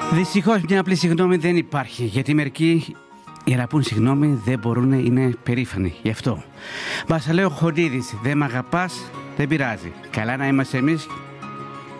Δυστυχώς μια απλή συγγνώμη δεν υπάρχει, γιατί μερικοί για να πούν συγγνώμη δεν μπορούν, είναι περήφανοι γι' αυτό. Βασιλέο Χοντίδης, δεν μ' αγαπάς, δεν πειράζει. Καλά να είμαστε εμείς